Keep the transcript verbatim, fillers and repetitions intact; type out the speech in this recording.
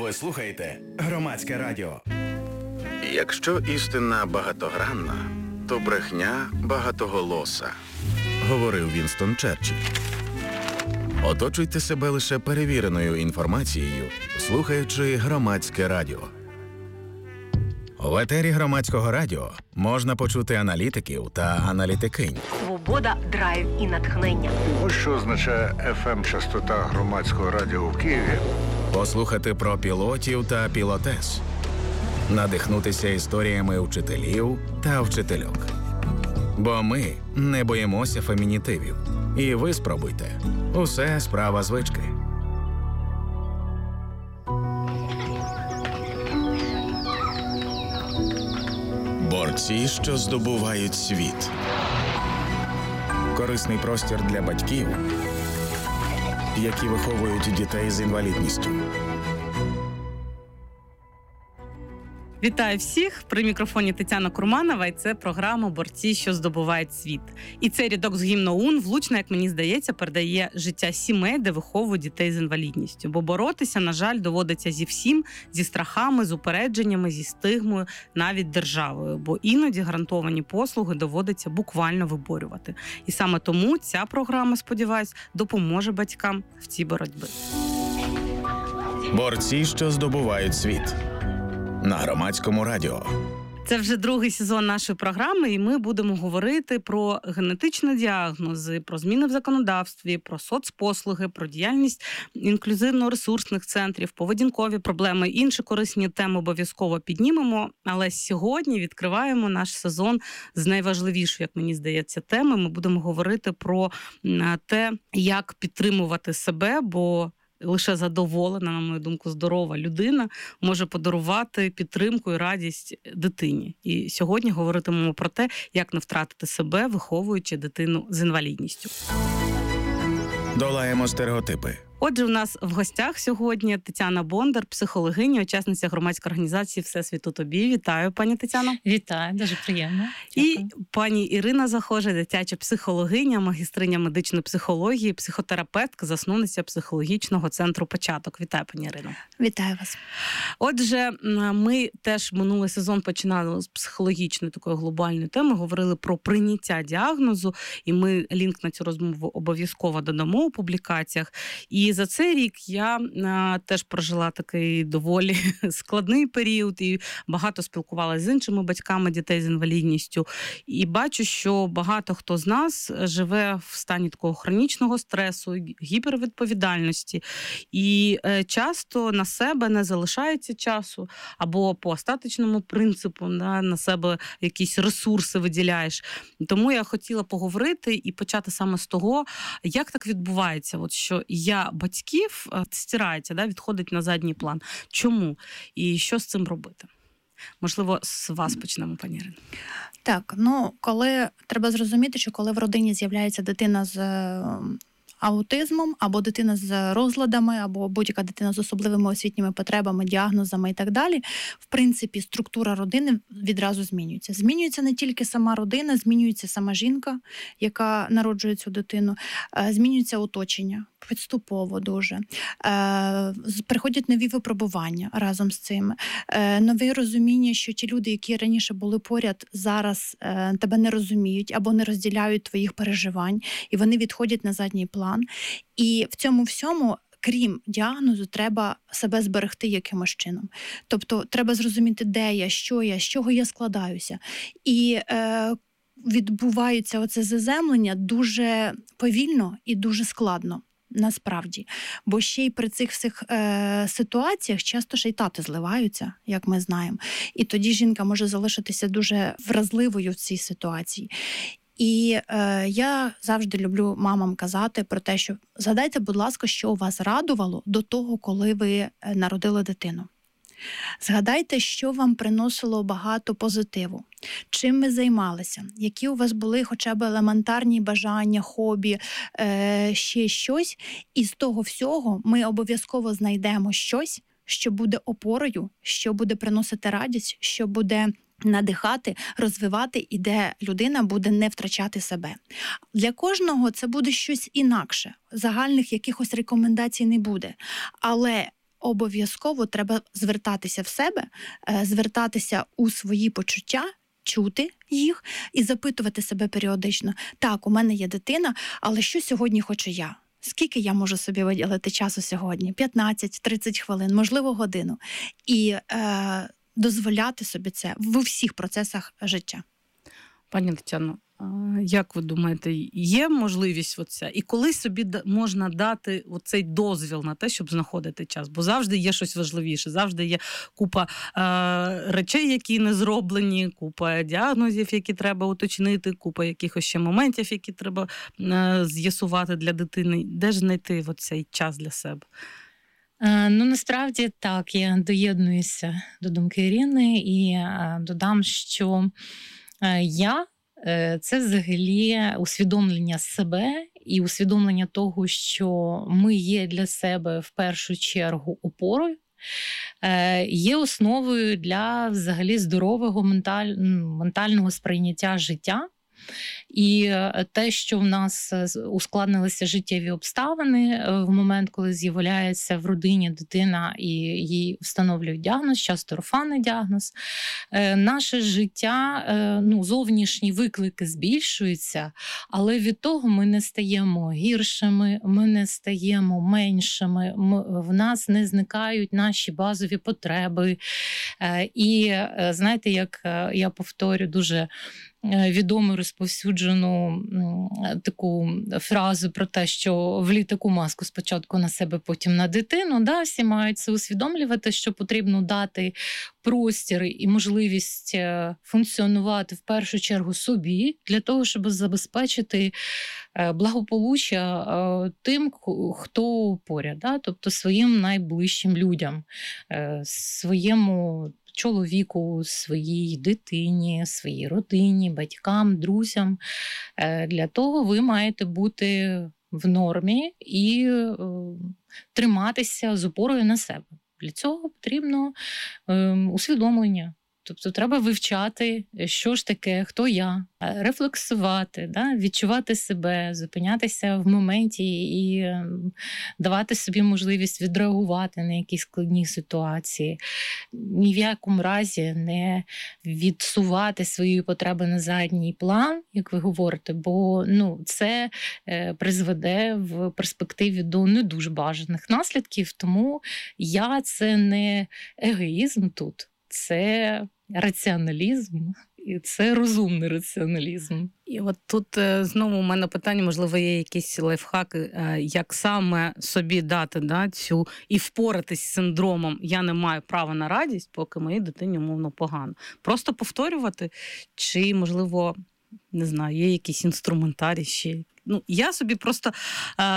Ви слухаєте Громадське радіо. Якщо істина багатогранна, то брехня багатоголоса, говорив Вінстон Черчилль. Оточуйте себе лише перевіреною інформацією, слухаючи Громадське радіо. В етері Громадського радіо можна почути аналітиків та аналітикинь. Свобода, драйв і натхнення. Ось що означає еф ем-частота Громадського радіо в Києві. Послухати про пілотів та пілотес. Надихнутися історіями вчителів та вчительок. Бо ми не боїмося фемінітивів. І ви спробуйте. Усе справа звички. Борці, що здобувають світ. Корисний простір для батьків, які виховують дітей з інвалідністю. Вітаю всіх! При мікрофоні Тетяна Курманова, і це програма «Борці, що здобувають світ». І цей рядок з гімну ОУН влучно, як мені здається, передає життя сімей, де виховують дітей з інвалідністю. Бо боротися, на жаль, доводиться зі всім, зі страхами, з упередженнями, зі стигмою, навіть державою. Бо іноді гарантовані послуги доводиться буквально виборювати. І саме тому ця програма, сподіваюсь, допоможе батькам в цій боротьбі. Борці, що здобувають світ. На Громадському радіо. Це вже другий сезон нашої програми, і ми будемо говорити про генетичні діагнози, про зміни в законодавстві, про соцпослуги, про діяльність інклюзивно-ресурсних центрів, поведінкові проблеми, інші корисні теми обов'язково піднімемо. Але сьогодні відкриваємо наш сезон з найважливішої, як мені здається, теми. Ми будемо говорити про те, як підтримувати себе, бо лише задоволена, на мою думку, здорова людина може подарувати підтримку і радість дитині. І сьогодні говоритимемо про те, як не втратити себе, виховуючи дитину з інвалідністю. Долаємо стереотипи. Отже, у нас в гостях сьогодні Тетяна Бондар, психологиня, учасниця громадської організації «Всесвіту тобі». Вітаю, пані Тетяно. Вітаю, дуже приємно. І пані Ірина Захожа, дитяча психологиня, магістриня медичної психології, психотерапевтка, засновниця психологічного центру «Початок». Вітаю, пані Ірино. Вітаю вас. Отже, ми теж минулий сезон починали з психологічної такої глобальної теми, говорили про прийняття діагнозу, і ми лінк на цю розмову обов'язково додамо у публікаціях. І за цей рік я а, теж прожила такий доволі складний період і багато спілкувалася з іншими батьками дітей з інвалідністю. І бачу, що багато хто з нас живе в стані такого хронічного стресу, гіпервідповідальності. І е, часто на себе не залишається часу, або по остаточному принципу да, на себе якісь ресурси виділяєш. Тому я хотіла поговорити і почати саме з того, як так відбувається, от що я батьків стирається, да, відходить на задній план. Чому? І що з цим робити? Можливо, з вас почнемо, пані Ірино. Так, ну, коли треба зрозуміти, що коли в родині з'являється дитина з аутизмом, або дитина з розладами, або будь-яка дитина з особливими освітніми потребами, діагнозами і так далі, в принципі, структура родини відразу змінюється. Змінюється не тільки сама родина, змінюється сама жінка, яка народжує цю дитину, змінюється оточення, підступово дуже. Приходять нові випробування разом з цим. Нові розуміння, що ті люди, які раніше були поряд, зараз тебе не розуміють або не розділяють твоїх переживань, і вони відходять на задній план. І в цьому всьому, крім діагнозу, треба себе зберегти якимось чином. Тобто треба зрозуміти, де я, що я, з чого я складаюся. І е, відбувається оце заземлення дуже повільно і дуже складно. Насправді. Бо ще й при цих всіх е, ситуаціях часто ще й тати зливаються, як ми знаємо. І тоді жінка може залишитися дуже вразливою в цій ситуації. І е, я завжди люблю мамам казати про те, що згадайте, будь ласка, що вас радувало до того, коли ви народили дитину. Згадайте, що вам приносило багато позитиву, чим ви займалися, які у вас були хоча б елементарні бажання, хобі, е, ще щось. І з того всього ми обов'язково знайдемо щось, що буде опорою, що буде приносити радість, що буде надихати, розвивати, і де людина буде не втрачати себе. Для кожного це буде щось інакше. Загальних якихось рекомендацій не буде. Але обов'язково треба звертатися в себе, е, звертатися у свої почуття, чути їх і запитувати себе періодично. Так, у мене є дитина, але що сьогодні хочу я? Скільки я можу собі виділити часу сьогодні? п'ятнадцять-тридцять хвилин, можливо, годину. І е, дозволяти собі це в всіх процесах життя. Пані Тетяно, як ви думаєте, є можливість оця? І коли собі можна дати оцей дозвіл на те, щоб знаходити час? Бо завжди є щось важливіше, завжди є купа е, речей, які не зроблені, купа діагнозів, які треба уточнити, купа якихось ще моментів, які треба е, з'ясувати для дитини. Де ж знайти оцей час для себе? Ну, насправді, так, я доєднуюся до думки Ірини і е, додам, що е, я це взагалі усвідомлення себе і усвідомлення того, що ми є для себе в першу чергу опорою, є основою для взагалі здорового менталь... ментального сприйняття життя. І те, що в нас ускладнилися життєві обставини в момент, коли з'являється в родині дитина і їй встановлюють діагноз, часто орфанний діагноз, наше життя, ну, зовнішні виклики збільшуються, але від того ми не стаємо гіршими, ми не стаємо меншими, ми, в нас не зникають наші базові потреби. І знаєте, як я повторю дуже відому розповсюджену таку фразу про те, що в літаку маску спочатку на себе, потім на дитину. Да, всі мають це усвідомлювати, що потрібно дати простір і можливість функціонувати в першу чергу собі, для того, щоб забезпечити благополуччя тим, хто поряд, да, тобто своїм найближчим людям, своєму чоловіку, своїй дитині, своїй родині, батькам, друзям. Для того ви маєте бути в нормі і е, триматися з опорою на себе. Для цього потрібно е, усвідомлення. Тобто треба вивчати, що ж таке, хто я, рефлексувати, да? Відчувати себе, зупинятися в моменті і давати собі можливість відреагувати на якісь складні ситуації. Ні в якому разі не відсувати свої потреби на задній план, як ви говорите, бо ну, це призведе в перспективі до не дуже бажаних наслідків. Тому я – це не егоїзм тут. Це раціоналізм, і це розумний раціоналізм. І от тут е, знову у мене питання, можливо, є якісь лайфхаки, е, як саме собі дати, да, цю і впоратись з синдромом «я не маю права на радість, поки моїй дитині умовно погано». Просто повторювати, чи, можливо, не знаю, є якісь інструментарій ще. Ну, я собі просто... Е,